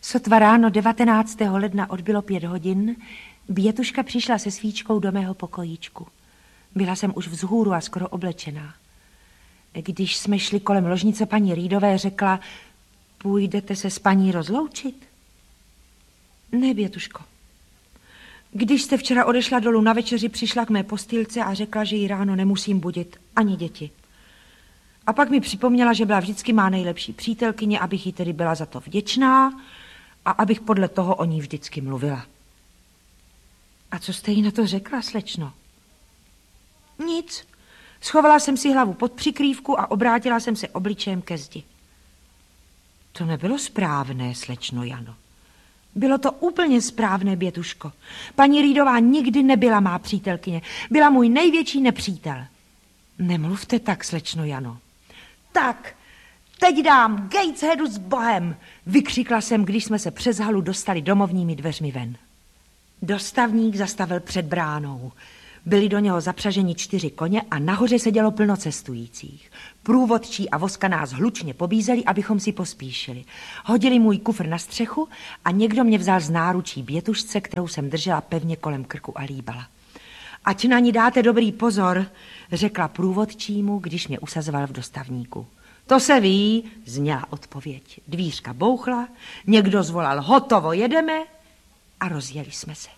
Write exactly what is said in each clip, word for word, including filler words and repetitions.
Sotva ráno devatenáctého ledna odbylo pět hodin, Bětuška přišla se svíčkou do mého pokojíčku. Byla jsem už vzhůru a skoro oblečená. Když jsme šli kolem ložnice paní Rýdové, řekla, půjdete se s paní rozloučit? Ne, Bětuško. Když jste včera odešla dolů na večeři, přišla k mé postýlce a řekla, že jí ráno nemusím budit, ani děti. A pak mi připomněla, že byla vždycky má nejlepší přítelkyně, abych jí tedy byla za to vděčná a abych podle toho o ní vždycky mluvila. A co jste jí na to řekla, slečno? Nic. Schovala jsem si hlavu pod přikrývku a obrátila jsem se obličejem ke zdi. To nebylo správné, slečno Jano. Bylo to úplně správné, Bětuško. Paní Rýdová nikdy nebyla má přítelkyně. Byla můj největší nepřítel. Nemluvte tak, slečno Jano. Tak, teď dám Gatesheadu s Bohem, vykřikla jsem, když jsme se přes halu dostali domovními dveřmi ven. Dostavník zastavil před bránou. Byli do něho zapřaženi čtyři koně a nahoře sedělo plno cestujících. Průvodčí a Voska nás hlučně pobízeli, abychom si pospíšili. Hodili můj kufr na střechu a někdo mě vzal z náručí Bětušce, kterou jsem držela pevně kolem krku a líbala. Ať na ní dáte dobrý pozor, řekla průvodčímu, když mě usazoval v dostavníku. To se ví, zněla odpověď. Dvířka bouchla, někdo zvolal hotovo, jedeme a rozjeli jsme se.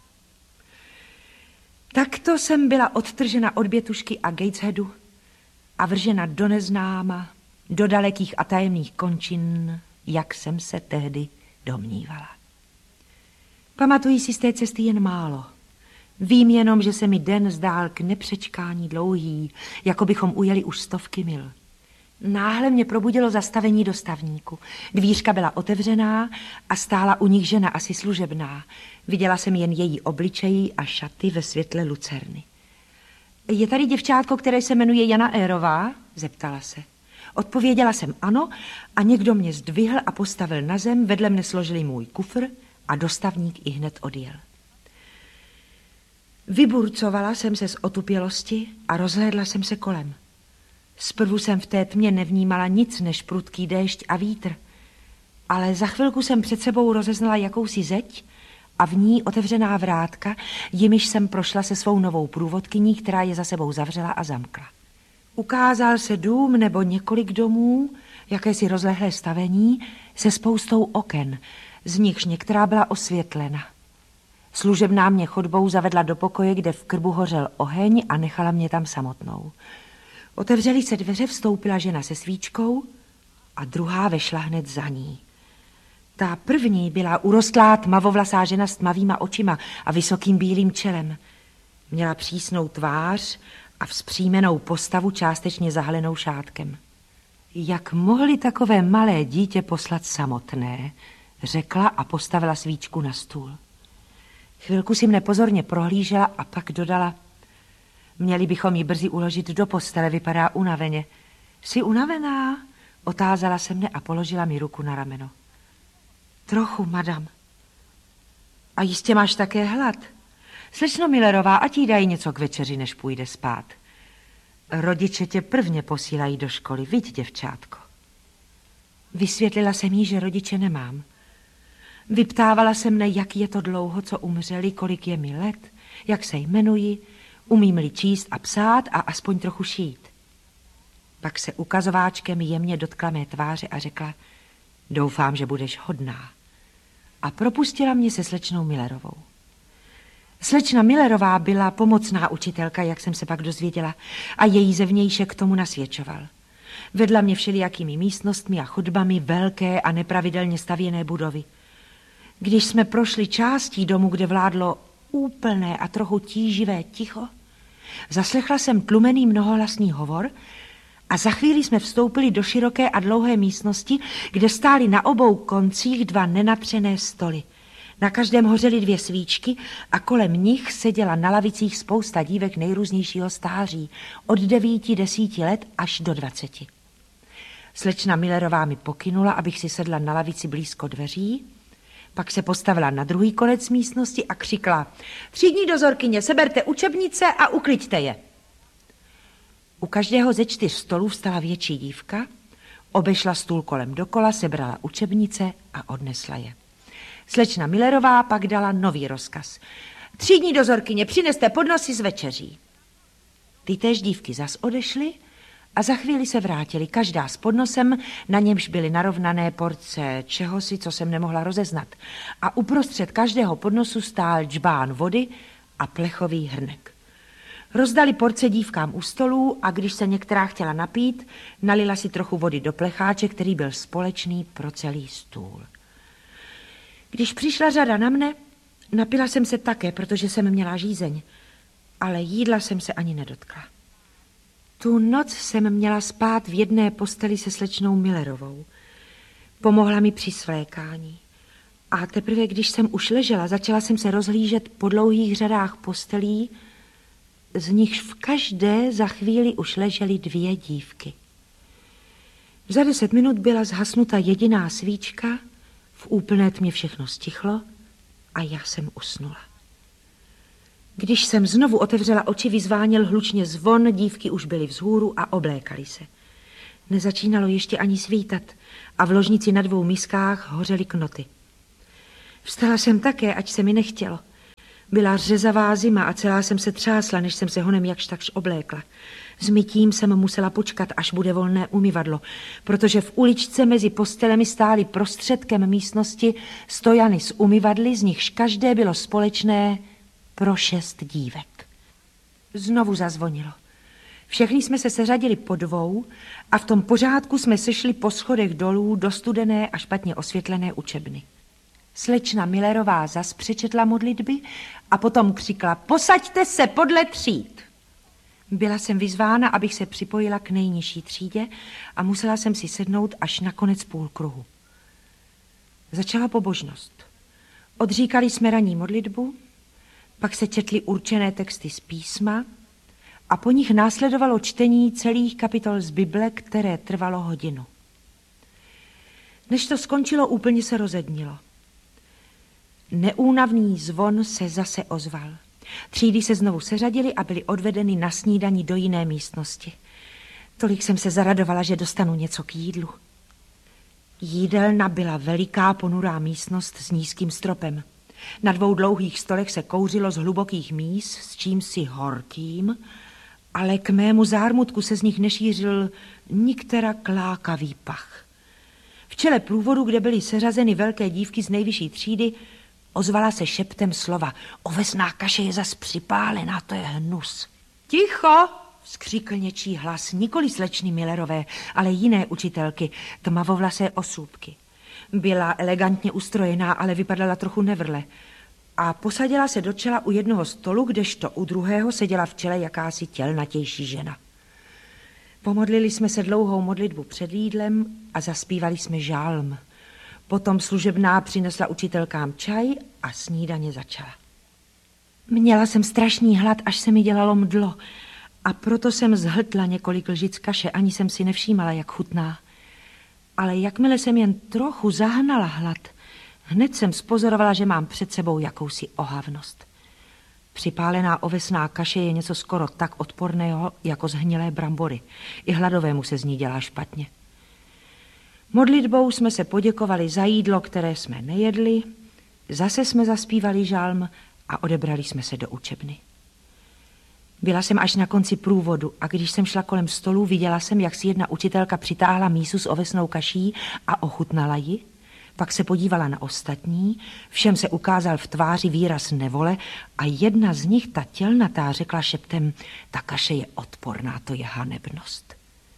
Takto jsem byla odtržena od Bětušky a Gatesheadu a vržena do neznáma, do dalekých a tajemných končin, jak jsem se tehdy domnívala. Pamatuji si z té cesty jen málo. Vím jenom, že se mi den zdál k nepřečkání dlouhý, jako bychom ujeli už stovky mil. Náhle mě probudilo zastavení dostavníku. Dvířka byla otevřená a stála u nich žena asi služebná. Viděla jsem jen její obličej a šaty ve světle lucerny. Je tady děvčátko, které se jmenuje Jana Érová? Zeptala se. Odpověděla jsem ano a někdo mě zdvihl a postavil na zem, vedle mne složili můj kufr a dostavník ihned odjel. Vyburcovala jsem se z otupělosti a rozhlédla jsem se kolem. Zprvu jsem v té tmě nevnímala nic než prudký déšť a vítr, ale za chvilku jsem před sebou rozeznala jakousi zeď a v ní otevřená vrátka, jimiž jsem prošla se svou novou průvodkyní, která je za sebou zavřela a zamkla. Ukázal se dům nebo několik domů, jakési rozlehlé stavení, se spoustou oken, z nichž některá byla osvětlena. Služebná mě chodbou zavedla do pokoje, kde v krbu hořel oheň a nechala mě tam samotnou. Otevřely se dveře, vstoupila žena se svíčkou a druhá vešla hned za ní. Ta první byla urostlá tmavovlasá žena s tmavýma očima a vysokým bílým čelem. Měla přísnou tvář a vzpřímenou postavu částečně zahalenou šátkem. Jak mohli takové malé dítě poslat samotné, řekla a postavila svíčku na stůl. Chvilku si mne pozorně prohlížela a pak dodala: měli bychom ji brzy uložit do postele, vypadá unaveně. Jsi unavená? Otázala se mne a položila mi ruku na rameno. Trochu, madam. A jistě máš také hlad. Slečno Millerová, ať jí dají něco k večeři, než půjde spát. Rodiče tě prvně posílají do školy, viď, děvčátko. Vysvětlila jsem jí, že rodiče nemám. Vyptávala se mne, jak je to dlouho, co umřeli, kolik je mi let, jak se jmenuji, umím-li číst a psát a aspoň trochu šít. Pak se ukazováčkem jemně dotkla mé tváře a řekla: doufám, že budeš hodná. A propustila mě se slečnou Millerovou. Slečna Millerová byla pomocná učitelka, jak jsem se pak dozvěděla, a její zevnějšek tomu nasvědčoval. Vedla mě všelijakými místnostmi a chodbami velké a nepravidelně stavěné budovy. Když jsme prošli částí domu, kde vládlo úplné a trochu tíživé ticho, zaslechla jsem tlumený mnohohlasný hovor a za chvíli jsme vstoupili do široké a dlouhé místnosti, kde stály na obou koncích dva nenatřené stoly. Na každém hořely dvě svíčky a kolem nich seděla na lavicích spousta dívek nejrůznějšího stáří, od devíti, desíti let až do dvaceti. Slečna Millerová mi pokynula, abych si sedla na lavici blízko dveří, pak se postavila na druhý konec místnosti a křikla: třídní dozorkyně, seberte učebnice a ukliďte je. U každého ze čtyř stolů vstala větší dívka, obešla stůl kolem dokola, sebrala učebnice a odnesla je. Slečna Millerová pak dala nový rozkaz. Třídní dozorkyně, přineste podnosy z večeří. Ty též dívky zas odešly a za chvíli se vrátili, každá s podnosem, na němž byly narovnané porce čehosi, co jsem nemohla rozeznat. A uprostřed každého podnosu stál džbán vody a plechový hrnek. Rozdali porce dívkám u stolů a když se některá chtěla napít, nalila si trochu vody do plecháče, který byl společný pro celý stůl. Když přišla řada na mne, napila jsem se také, protože jsem měla žízeň, ale jídla jsem se ani nedotkla. Tu noc jsem měla spát v jedné posteli se slečnou Millerovou. Pomohla mi při svlékání. A teprve, když jsem už ležela, začala jsem se rozhlížet po dlouhých řadách postelí, z nichž v každé za chvíli už ležely dvě dívky. Za deset minut byla zhasnuta jediná svíčka, v úplné tmě všechno stichlo a já jsem usnula. Když jsem znovu otevřela oči, vyzváněl hlučně zvon, dívky už byly vzhůru a oblékaly se. Nezačínalo ještě ani svítat a v ložnici na dvou miskách hořely knoty. Vstala jsem také, ať se mi nechtělo. Byla řezavá zima a celá jsem se třásla, než jsem se honem jakž takž oblékla. S mytím jsem musela počkat, až bude volné umyvadlo, protože v uličce mezi postelemi stály prostředkem místnosti stojany s umyvadly, z nichž každé bylo společné pro šest dívek. Znovu zazvonilo. Všechny jsme se seřadili po dvou a v tom pořádku jsme sešli po schodech dolů do studené a špatně osvětlené učebny. Slečna Millerová zas přečetla modlitby a potom křikla: posaďte se podle tříd. Byla jsem vyzvána, abych se připojila k nejnižší třídě a musela jsem si sednout až na konec půlkruhu. Začala pobožnost. Odříkali jsme ranní modlitbu, pak se četly určené texty z písma a po nich následovalo čtení celých kapitol z Bible, které trvalo hodinu. Než to skončilo, úplně se rozednilo. Neúnavný zvon se zase ozval. Třídy se znovu seřadily a byly odvedeny na snídani do jiné místnosti. Tolik jsem se zaradovala, že dostanu něco k jídlu. Jídelna byla veliká ponurá místnost s nízkým stropem. Na dvou dlouhých stolech se kouřilo z hlubokých míz s čímsi horkým, ale k mému zármutku se z nich nešířil nikterak lákavý pach. V čele průvodu, kde byly seřazeny velké dívky z nejvyšší třídy, ozvala se šeptem slova: ovesná kaše je zas připálená, to je hnus. Ticho, vzkříkl něčí hlas, nikoli slečny Millerové, ale jiné učitelky, tmavovlasé osůbky. Byla elegantně ustrojená, ale vypadala trochu nevrle. A posadila se do čela u jednoho stolu, kdežto u druhého seděla v čele jakási tělnatější žena. Pomodlili jsme se dlouhou modlitbu před jídlem a zaspívali jsme žálm. Potom služebná přinesla učitelkám čaj a snídaně začala. Měla jsem strašný hlad, až se mi dělalo mdlo, a proto jsem zhltla několik lžic kaše, ani jsem si nevšímala, jak chutná. Ale jakmile jsem jen trochu zahnala hlad, hned jsem spozorovala, že mám před sebou jakousi ohavnost. Připálená ovesná kaše je něco skoro tak odporného, jako zhnilé brambory. I hladovému se z ní dělá špatně. Modlitbou jsme se poděkovali za jídlo, které jsme nejedli, zase jsme zaspívali žalm a odebrali jsme se do učebny. Byla jsem až na konci průvodu a když jsem šla kolem stolu, viděla jsem, jak si jedna učitelka přitáhla mísu s ovesnou kaší a ochutnala ji. Pak se podívala na ostatní, všem se ukázal v tváři výraz nevole a jedna z nich, ta tělnatá, řekla šeptem: ta kaše je odporná, to je hanebnost.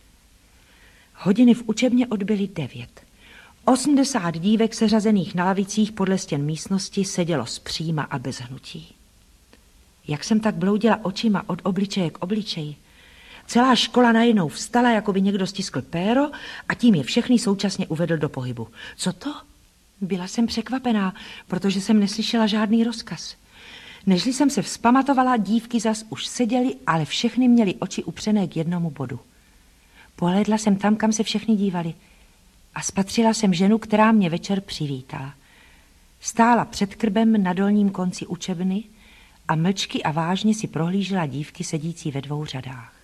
Hodiny v učebně odbyly devět. Osmdesát dívek seřazených na lavicích podle stěn místnosti sedělo zpříma a bez hnutí. Jak jsem tak bloudila očima od obličeje k obličeji, celá škola najednou vstala, jako by někdo stiskl péro a tím je všechny současně uvedl do pohybu. Co to? Byla jsem překvapená, protože jsem neslyšela žádný rozkaz. Nežli jsem se vzpamatovala, dívky zas už seděly, ale všechny měly oči upřené k jednomu bodu. Pohlédla jsem tam, kam se všechny dívali a spatřila jsem ženu, která mě večer přivítala. Stála před krbem na dolním konci učebny a mlčky a vážně si prohlížela dívky sedící ve dvou řadách.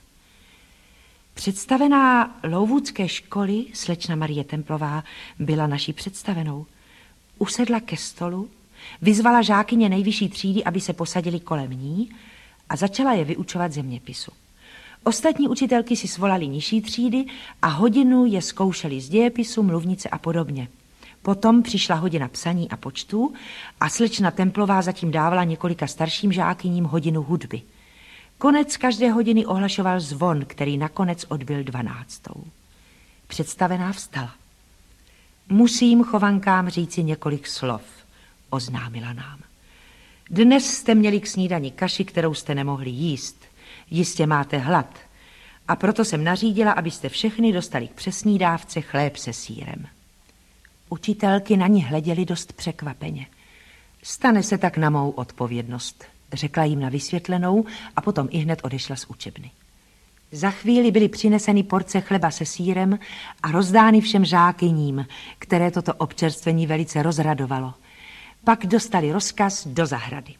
Představená Louvůdské školy, slečna Marie Templová, byla naší představenou. usedla ke stolu, vyzvala žákyně nejvyšší třídy, aby se posadili kolem ní a začala je vyučovat zeměpisu. Ostatní učitelky si svolali nižší třídy a hodinu je zkoušeli z dějepisu, mluvnice a podobně. Potom přišla hodina psaní a počtů a slečna Templová zatím dávala několika starším žákyním hodinu hudby. Konec každé hodiny ohlašoval zvon, který nakonec odbyl dvanáctou. Představená vstala. Musím chovankám říci několik slov, oznámila nám. Dnes jste měli k snídani kaši, kterou jste nemohli jíst. Jistě máte hlad. A proto jsem nařídila, abyste všechny dostali k přesnídávce chléb se sýrem. Učitelky na ní hleděly dost překvapeně. Stane se tak na mou odpovědnost, řekla jim na vysvětlenou a potom ihned odešla z učebny. Za chvíli byly přineseny porce chleba se sýrem a rozdány všem žákyním, které toto občerstvení velice rozradovalo. Pak dostali rozkaz do zahrady.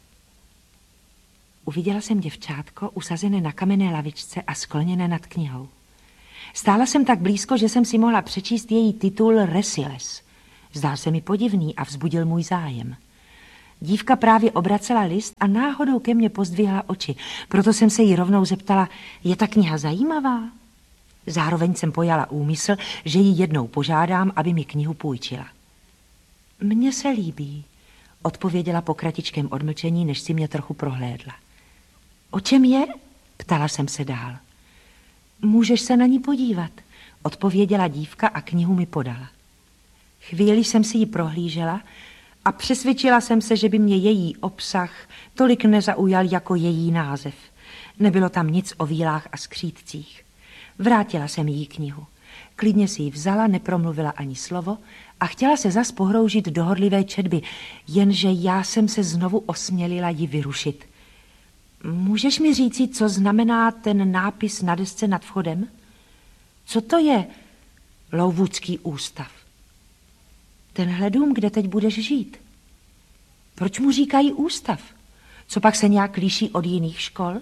Uviděla jsem děvčátko usazené na kamenné lavičce a skloněné nad knihou. Stála jsem tak blízko, že jsem si mohla přečíst její titul Resiles. Zdál se mi podivný a vzbudil můj zájem. Dívka právě obracela list a náhodou ke mně pozdvihla oči. Proto jsem se jí rovnou zeptala, je ta kniha zajímavá? Zároveň jsem pojala úmysl, že ji jednou požádám, aby mi knihu půjčila. Mně se líbí, odpověděla po kratičkém odmlčení, než si mě trochu prohlédla. O čem je? Ptala jsem se dál. Můžeš se na ní podívat, odpověděla dívka a knihu mi podala. Chvíli jsem si ji prohlížela a přesvědčila jsem se, že by mě její obsah tolik nezaujal jako její název. Nebylo tam nic o vílách a skřítcích. Vrátila jsem jí knihu. Klidně si ji vzala, nepromluvila ani slovo a chtěla se zas pohroužit do horlivé četby, jenže já jsem se znovu osmělila ji vyrušit. Můžeš mi říci, co znamená ten nápis na desce nad vchodem? Co to je Louvůdský ústav? Tenhle dům, kde teď budeš žít. Proč mu říkají ústav? Co pak se nějak liší od jiných škol?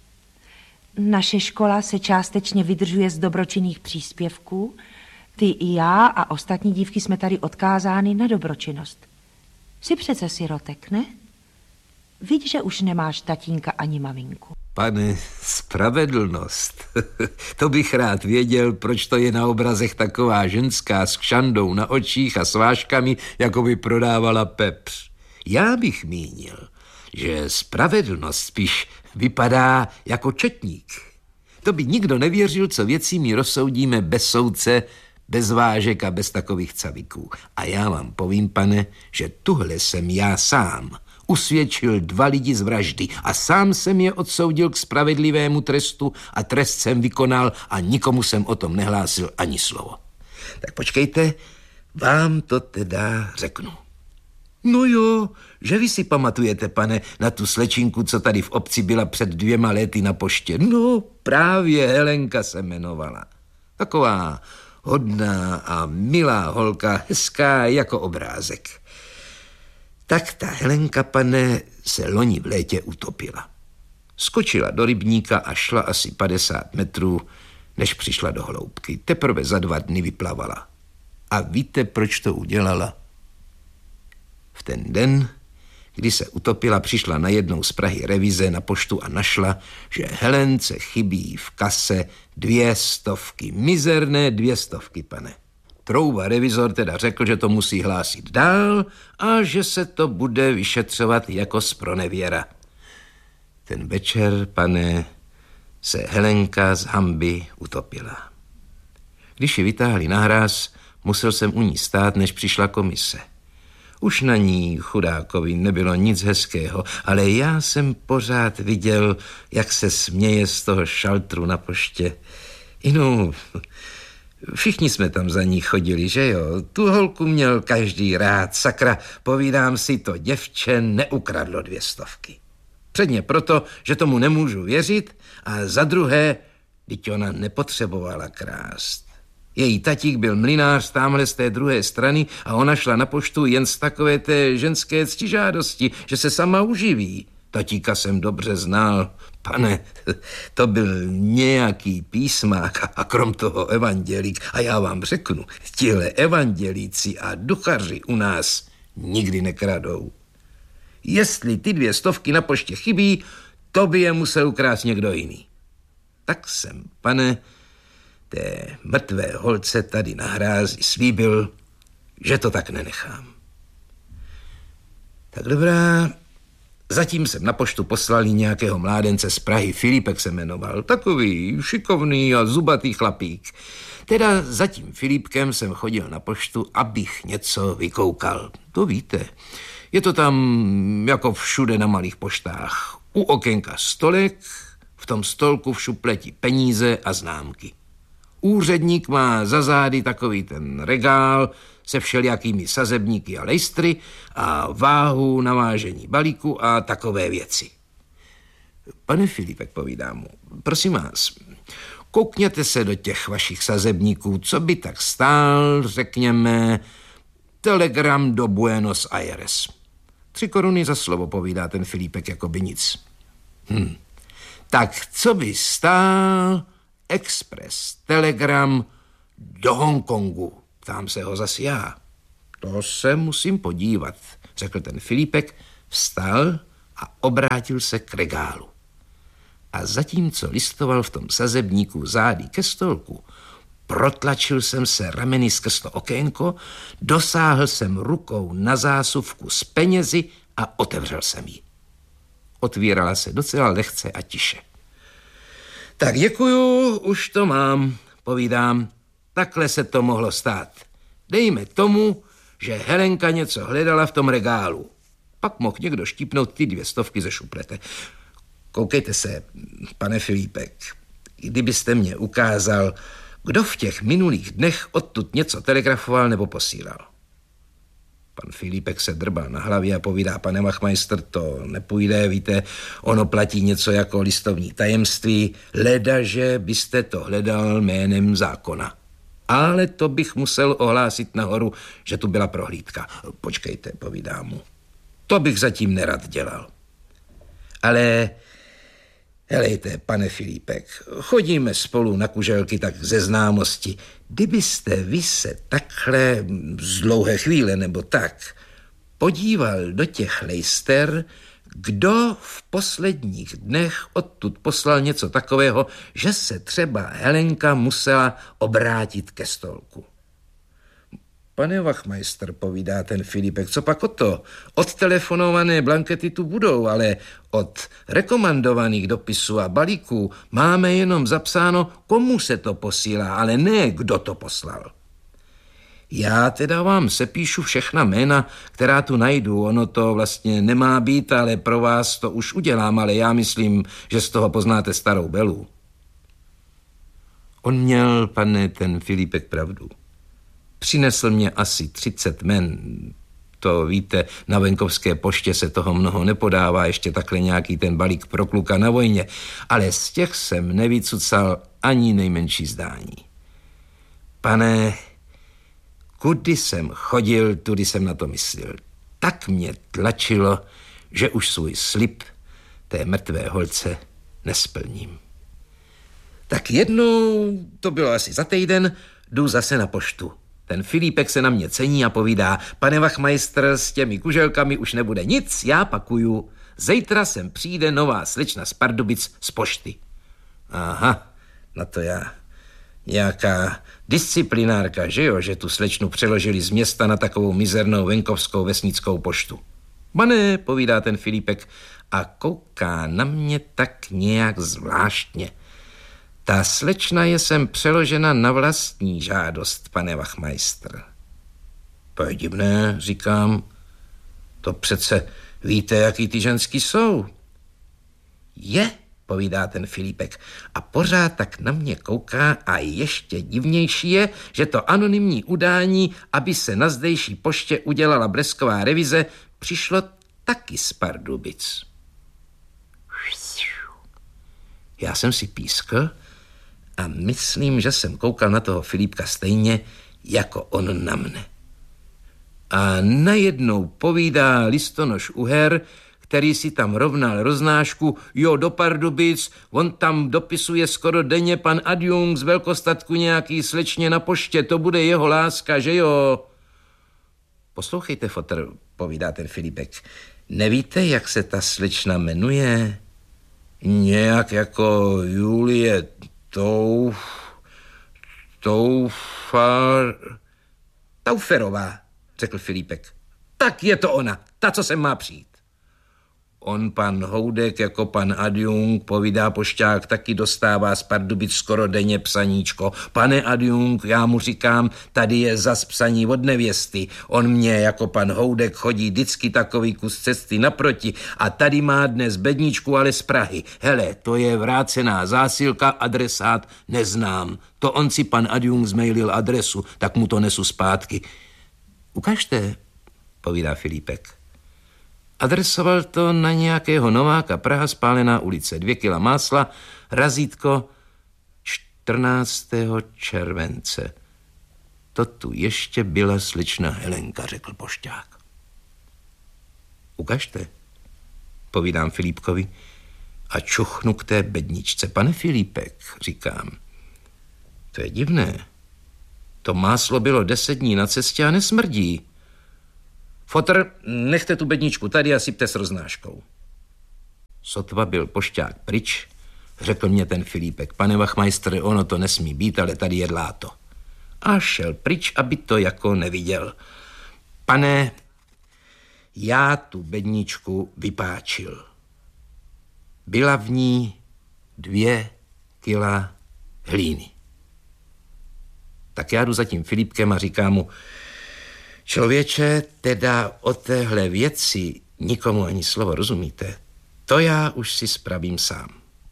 Naše škola se částečně vydržuje z dobročinných příspěvků. Ty i já a ostatní dívky jsme tady odkázány na dobročinnost. Jsi přece sirotek, ne? Vidíš, že už nemáš tatínka ani maminku. Pane, spravedlnost. To bych rád věděl, proč to je na obrazech taková ženská s kšandou na očích a s vážkami, jako by prodávala pepř. Já bych mínil, že spravedlnost spíš vypadá jako četník. To by nikdo nevěřil, co věcí mi rozsoudíme bez soudce, bez vážek a bez takových caviků. A já vám povím, pane, že tuhle jsem já sám usvědčil dva lidi z vraždy a sám jsem je odsoudil k spravedlivému trestu a trest jsem vykonal a nikomu jsem o tom nehlásil ani slovo. Tak počkejte, vám to teda řeknu. No jo, že vy si pamatujete, pane, na tu slečinku, co tady v obci byla před dvěma lety na poště. No, právě Helenka se jmenovala. Taková hodná a milá holka, hezká jako obrázek. Tak ta Helenka, pane, se loni v létě utopila. Skočila do rybníka a šla asi padesát metrů, než přišla do hloubky. Teprve za dva dny vyplavala. A víte, proč to udělala? V ten den, kdy se utopila, přišla najednou z Prahy revize na poštu a našla, že Helence chybí v kase dvě stovky. Mizerné dvě stovky, pane. Trouba revizor teda řekl, že to musí hlásit dál a že se to bude vyšetřovat jako zpronevěra. Ten večer, pane, se Helenka z hanby utopila. Když ji vytáhli na hráz, musel jsem u ní stát, než přišla komise. Už na ní, chudákovi, nebylo nic hezkého, ale já jsem pořád viděl, jak se směje z toho šaltru na poště. Inu, všichni jsme tam za ní chodili, že jo? Tu holku měl každý rád, sakra, povídám si, to děvče neukradlo dvě stovky. Předně proto, že tomu nemůžu věřit, a za druhé, vždyť ona nepotřebovala krást. Její tatík byl mlynář támhle z té druhé strany a ona šla na poštu jen z takové té ženské ctižádosti, že se sama uživí. Tatíka jsem dobře znal. Pane, to byl nějaký písmák a krom toho evandělík. A já vám řeknu, tihle evandělíci a duchaři u nás nikdy nekradou. Jestli ty dvě stovky na poště chybí, to by je musel ukrást někdo jiný. Tak jsem, pane, té mrtvé holce tady na hrázi slíbil, že to tak nenechám. Tak dobrá, zatím jsem na poštu poslal nějakého mládence z Prahy, Filipek se jmenoval, takový šikovný a zubatý chlapík. Teda za tím Filipkem jsem chodil na poštu, abych něco vykoukal. To víte, je to tam jako všude na malých poštách. U okénka stolek, v tom stolku v šupleti peníze a známky. Úředník má za zády takový ten regál se všelijakými sazebníky a lejstry a váhu na vážení balíku a takové věci. Pane Filipek, povídám mu, prosím vás, koukněte se do těch vašich sazebníků, co by tak stál, řekněme, telegram do Buenos Aires. Tři koruny za slovo, povídá ten Filipek, jako by nic. Hm. Tak co by stál expres telegram do Hongkongu? Ptám se ho zas já. To se musím podívat, řekl ten Filipek, vstal a obrátil se k regálu. A zatímco listoval v tom sazebníku zády ke stolku, protlačil jsem se rameny skrz to okénko, dosáhl jsem rukou na zásuvku s penězi a otevřel jsem ji. Otvírala se docela lehce a tiše. Tak děkuju, už to mám, povídám. Takhle se to mohlo stát. Dejme tomu, že Helenka něco hledala v tom regálu. Pak mohl někdo štípnout ty dvě stovky ze šuplete. Koukejte se, pane Filipek, kdybyste mě ukázal, kdo v těch minulých dnech odtud něco telegrafoval nebo posílal. Pan Filipek se drbal na hlavě a povídá, pane Wachmeister, to nepůjde, víte, ono platí něco jako listovní tajemství, ledaže byste to hledal jménem zákona. Ale to bych musel ohlásit nahoru, že tu byla prohlídka. Počkejte, povídá mu. To bych zatím nerad dělal. Ale helejte, pane Filipek, chodíme spolu na kuželky tak ze známosti. Kdybyste vy se takhle z dlouhé chvíle nebo tak podíval do těch lejster, kdo v posledních dnech odtud poslal něco takového, že se třeba Helenka musela obrátit ke stolku. Pane Wachmeister, povídá ten Filipek, co pak o to? Odtelefonované blankety tu budou, ale od rekomandovaných dopisů a balíků máme jenom zapsáno, komu se to posílá, ale ne, kdo to poslal. Já teda vám sepíšu všechna jména, která tu najdu. Ono to vlastně nemá být, ale pro vás to už udělám, ale já myslím, že z toho poznáte starou Belu. On měl, pane, ten Filipek, pravdu. Přinesl mě asi třicet men. To víte, na venkovské poště se toho mnoho nepodává, ještě takhle nějaký ten balík pro kluka na vojně, ale z těch jsem nevycucal ani nejmenší zdání. Pane, kudy jsem chodil, tudy jsem na to myslel. Tak mě tlačilo, že už svůj slib té mrtvé holce nesplním. Tak jednou, to bylo asi za týden, jdu zase na poštu. Ten Filipek se na mě cení a povídá, pane Wachmeister, s těmi kuželkami už nebude nic, já pakuju. Zítra sem přijde nová slečna z Pardubic z pošty. Aha, na to já. Nějaká disciplinárka, že jo, že tu slečnu přeložili z města na takovou mizernou venkovskou vesnickou poštu. Pane, povídá ten Filipek a kouká na mě tak nějak zvláštně. Ta slečna je sem přeložena na vlastní žádost, pane Wachmeister. To je divné, říkám. To přece víte, jaký ty ženský jsou. Je, povídá ten Filipek a pořád tak na mě kouká a ještě divnější je, že to anonymní udání, aby se na zdejší poště udělala blesková revize, přišlo taky z Pardubic. Já jsem si pískl a myslím, že jsem koukal na toho Filipka stejně, jako on na mne. A najednou povídá listonoš Uher, který si tam rovnal roznášku, jo, do Pardubic, on tam dopisuje skoro denně pan adjunkt z velkostatku nějaký slečně na poště, to bude jeho láska, že jo? Poslouchejte, fotr, povídá ten Filipek. Nevíte, jak se ta slečna jmenuje? Nějak jako Julie Touf... Toufar... Tauferová, řekl Filipek. Tak je to ona, ta, co sem má přijít. On, pan Houdek, jako pan adjunkt, povídá pošťák, taky dostává z Pardubic skoro denně psaníčko. Pane adjunkt, já mu říkám, tady je zas psaní od nevěsty. On mě, jako pan Houdek, chodí vždycky takový kus cesty naproti a tady má dnes bedničku, ale z Prahy. Hele, to je vrácená zásilka, adresát neznám. To on si pan adjunkt zmailil adresu, tak mu to nesu zpátky. Ukažte, povídá Filipek. Adresoval to na nějakého Nováka, Praha, Spálená ulice, dvě kila másla, razítko čtrnáctého července. To tu ještě byla slečna Helenka, řekl pošťák. Ukažte, povídám Filipkovi a čuchnu k té bedničce. Pane Filipek, říkám, to je divné. To máslo bylo deset dní na cestě a nesmrdí. Fotr, nechte tu bedničku tady a sypte s roznáškou. Sotva byl pošťák pryč, řekl mě ten Filipek. Pane Wachmeister, ono to nesmí být, ale tady je dláto. A šel pryč, aby to jako neviděl. Pane, já tu bedničku vypáčil. Byla v ní dvě kila hlíny. Tak já jdu za tím Filipkem a říkám mu, člověče, teda o téhle věci nikomu ani slovo, rozumíte? To já už si spravím sám.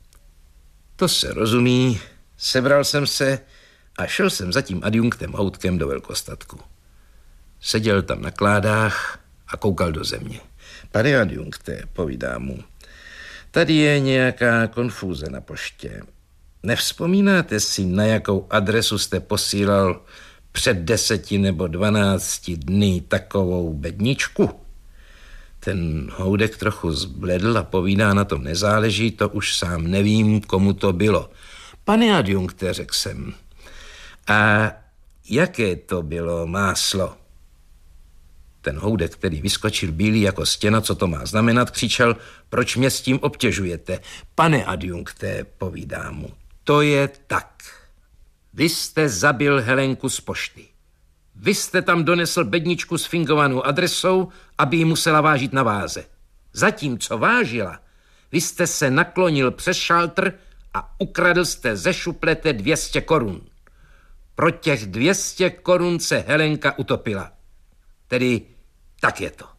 To se rozumí, sebral jsem se a šel jsem za tím adjunktem Houdkem do velkostatku. Seděl tam na kládách a koukal do země. Pane adjunkte, povídá mu, tady je nějaká konfúze na poště. Nevzpomínáte si, na jakou adresu jste posílal před deseti nebo dvanácti dny takovou bedničku? Ten Houdek trochu zbledl a povídá, na tom nezáleží, to už sám nevím, komu to bylo. Pane adjunkte, řekl jsem, a jaké to bylo máslo? Ten Houdek, který vyskočil bílý jako stěna, co to má znamenat, křičel, proč mě s tím obtěžujete? Pane adjunkte, povídá mu, to je tak. Vy jste zabil Helenku z pošty. Vy jste tam donesl bedničku s fingovanou adresou, aby ji musela vážit na váze. Zatímco vážila, vy jste se naklonil přes šaltr a ukradl jste ze šuplete dvě stě korun. Pro těch dvě stě korun se Helenka utopila. Tedy tak je to.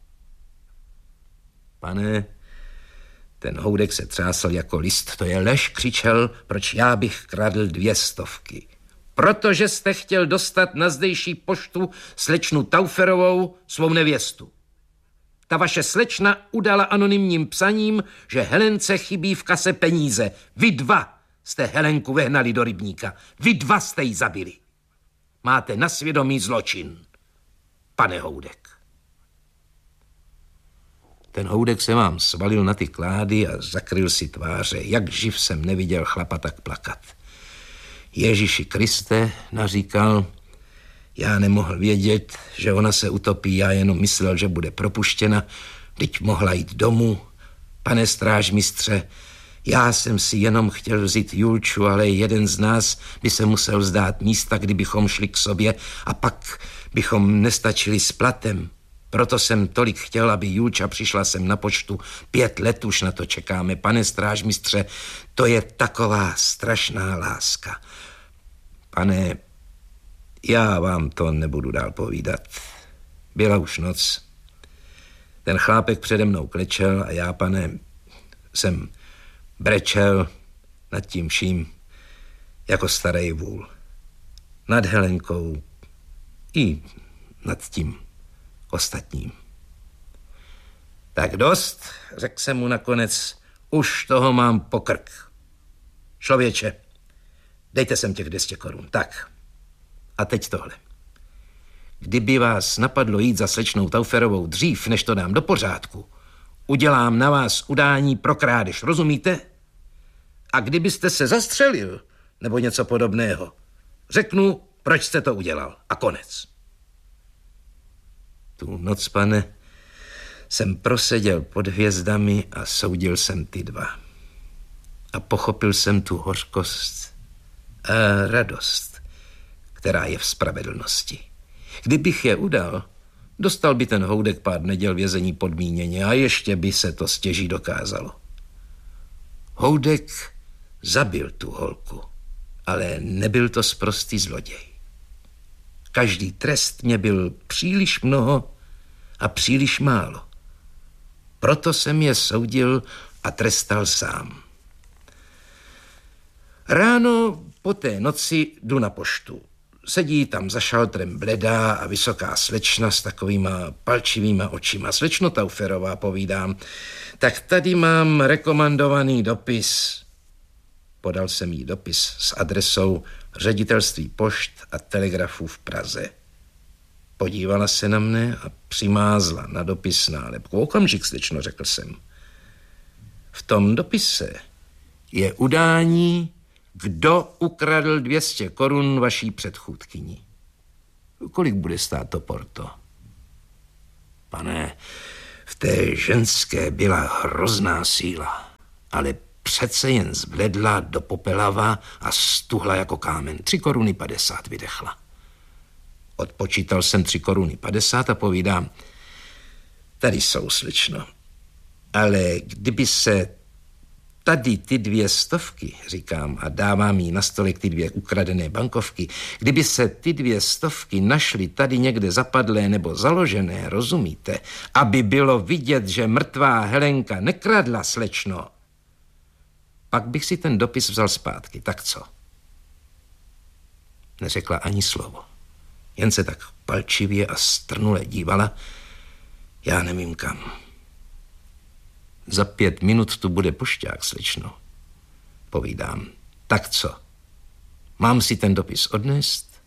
Pane, ten Houdek se třásl jako list. To je lež, křičel, proč já bych kradl dvě stovky. Protože jste chtěl dostat na zdejší poštu slečnu Tauferovou, svou nevěstu. Ta vaše slečna udala anonymním psaním, že Helence chybí v kase peníze. Vy dva jste Helenku vehnali do rybníka. Vy dva jste ji zabili. Máte na svědomí zločin, pane Houdek. Ten Houdek se vám svalil na ty klády a zakryl si tváře. Jak živ jsem neviděl chlapa tak plakat. Ježíši Kriste, naříkal, já nemohl vědět, že ona se utopí, já jenom myslel, že bude propuštěna, teď mohla jít domů. Pane strážmistře, já jsem si jenom chtěl vzít Julču, ale jeden z nás by se musel vzdát místa, kdybychom šli k sobě a pak bychom nestačili s platem. Proto jsem tolik chtěl, aby Julča přišla sem na poštu. Pět let už na to čekáme. Pane strážmistře, to je taková strašná láska. Pane, já vám to nebudu dál povídat. Byla už noc. Ten chlápek přede mnou klečel a já, pane, jsem brečel nad tím vším jako starý vůl. Nad Helenkou i nad tím ostatním. Tak dost, řekl jsem mu nakonec, už toho mám po krk. Člověče, dejte sem těch dvě stě korun. Tak, a teď tohle. Kdyby vás napadlo jít za slečnou Tauferovou dřív, než to dám do pořádku, udělám na vás udání pro krádež, rozumíte? A kdybyste se zastřelil, nebo něco podobného, řeknu, proč jste to udělal. A konec. Tu noc, pane, jsem proseděl pod hvězdami a soudil jsem ty dva. A pochopil jsem tu hořkost a radost, která je v spravedlnosti. Kdybych je udal, dostal by ten Houdek pár neděl vězení podmíněně a ještě by se to stěží dokázalo. Houdek zabil tu holku, ale nebyl to sprostý zloděj. Každý trest mě byl příliš mnoho a příliš málo. Proto jsem je soudil a trestal sám. Ráno po té noci jdu na poštu. Sedí tam za šaltrem bledá a vysoká slečna s takovýma palčivýma očima. Slečno Tauferová, povídám, tak tady mám rekomendovaný dopis. Podal jsem jí dopis s adresou Ředitelství pošt a telegrafů v Praze. Podívala se na mne a přimázla na dopis nálepku. Okamžik, slečno, řekl jsem. V tom dopise je udání, kdo ukradl dvě stě korun vaší předchůdkyni. Kolik bude stát to porto? Pane, v té ženské byla hrozná síla, ale přece jen zbledla do popelava a stuhla jako kámen. Tři koruny padesát vydechla. Odpočítal jsem tři koruny padesát a povídám, tady jsou, slečno, ale kdyby se tady ty dvě stovky, říkám, a dávám jí na stolek ty dvě ukradené bankovky, kdyby se ty dvě stovky našly tady někde zapadlé nebo založené, rozumíte, aby bylo vidět, že mrtvá Helenka nekradla, slečno, pak bych si ten dopis vzal zpátky. Tak co? Neřekla ani slovo. Jen se tak palčivě a strnule dívala. Já nevím kam. Za pět minut tu bude pošťák, slečno. Povídám. Tak co? Mám si ten dopis odnést?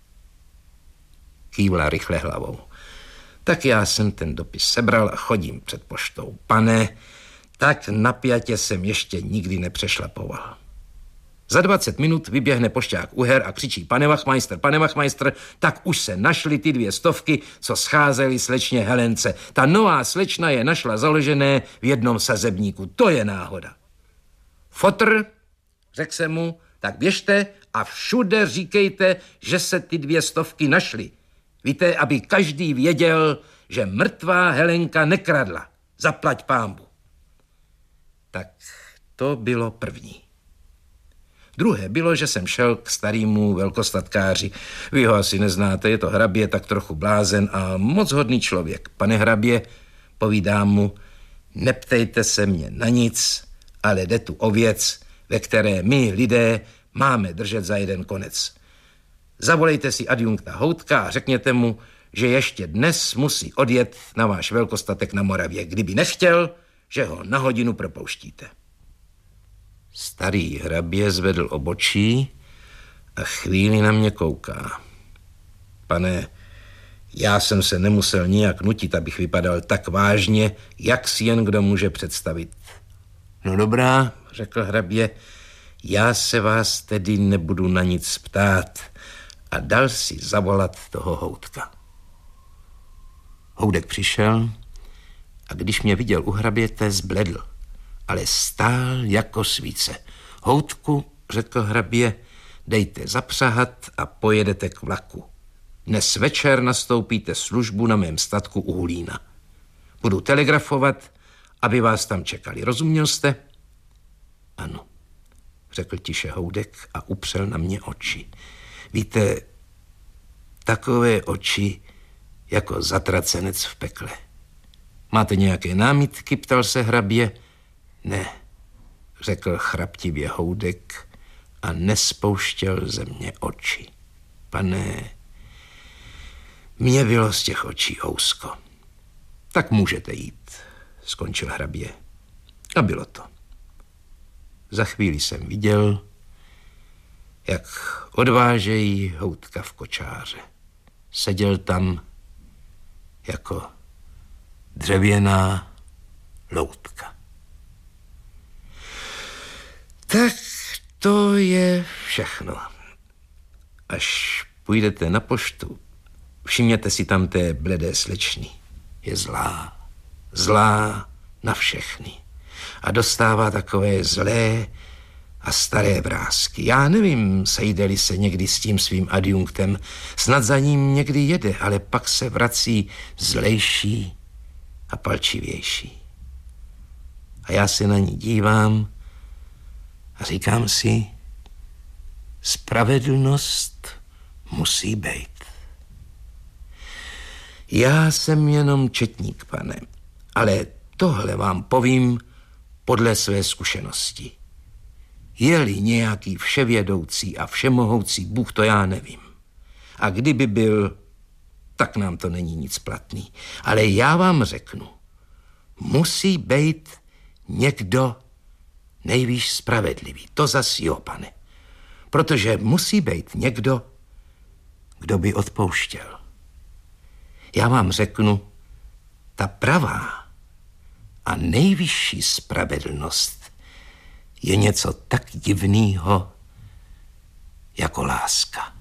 Kývla rychle hlavou. Tak já jsem ten dopis sebral a chodím před poštou. Pane, tak napjatě jsem ještě nikdy nepřešlapoval. Za dvacet minut vyběhne pošťák Uher a křičí: pane Wachmeister, pane Wachmeister, tak už se našly ty dvě stovky, co scházely slečně Helence. Ta nová slečna je našla založené v jednom sazebníku. To je náhoda. Fotr, řekl jsem mu, tak běžte a všude říkejte, že se ty dvě stovky našly. Víte, aby každý věděl, že mrtvá Helenka nekradla. Zaplať pánbu. Tak to bylo první. Druhé bylo, že jsem šel k starýmu velkostatkáři. Vy ho asi neznáte, je to hrabě, tak trochu blázen a moc hodný člověk. Pane hrabě, povídám mu, neptejte se mě na nic, ale jde tu o věc, ve které my, lidé, máme držet za jeden konec. Zavolejte si adjunkta Houdka a řekněte mu, že ještě dnes musí odjet na váš velkostatek na Moravě. Kdyby nechtěl, že ho na hodinu propouštíte. Starý hrabě zvedl obočí a chvíli na mě kouká. Pane, já jsem se nemusel nijak nutit, abych vypadal tak vážně, jak si jen kdo může představit. No dobrá, řekl hrabě, já se vás tedy nebudu na nic ptát a dal si zavolat toho Houdka. Houdek přišel a když mě viděl u hraběte, zbledl, ale stál jako svíce. Houdku, řekl hrabě, dejte zapřahat a pojedete k vlaku. Dnes večer nastoupíte službu na mém statku u Hulína. Budu telegrafovat, aby vás tam čekali. Rozuměl jste? Ano, řekl tiše Houdek a upřel na mě oči. Víte, takové oči jako zatracenec v pekle. Máte nějaké námitky, ptal se hrabě. Ne, řekl chraptivě Houdek a nespouštěl ze mě oči. Pane, mě bylo z těch očí ousko. Tak můžete jít, skončil hrabě. A bylo to. Za chvíli jsem viděl, jak odvážejí Houdka v kočáře. Seděl tam jako dřevěná loutka. Tak to je všechno. Až půjdete na poštu, Všimněte si tam té bledé slečny. Je zlá. Zlá na všechny. A dostává takové zlé a staré vrásky. Já nevím, sejde-li se někdy s tím svým adjunktem. Snad za ním někdy jede, ale pak se vrací zlejší a palčivější. A já se na ní dívám a říkám si, spravedlnost musí být. Já jsem jenom četník, pane, ale tohle vám povím podle své zkušenosti. Je-li nějaký vševědoucí a všemohoucí Bůh, to já nevím. A kdyby byl, tak nám to není nic platný. Ale já vám řeknu, musí být někdo nejvíc spravedlivý. To zas jo, pane. Protože musí být někdo, kdo by odpouštěl. Já vám řeknu, ta pravá a nejvyšší spravedlnost je něco tak divného jako láska.